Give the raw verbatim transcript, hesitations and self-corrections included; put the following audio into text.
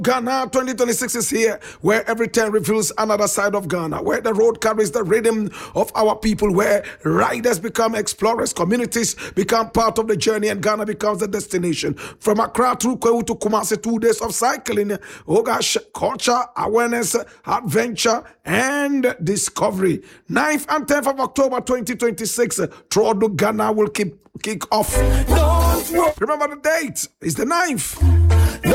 Ghana twenty twenty-six is here, where every turn reveals another side of Ghana, where the road carries the rhythm of our people, where riders become explorers, communities become part of the journey, and Ghana becomes the destination. From Accra through Kwewu to Kumasi, two days of cycling, oh gosh, culture, awareness, adventure, and discovery. ninth and tenth of October twenty twenty-six, throughout Ghana will keep kick off. Don't Remember the date, it's the ninth.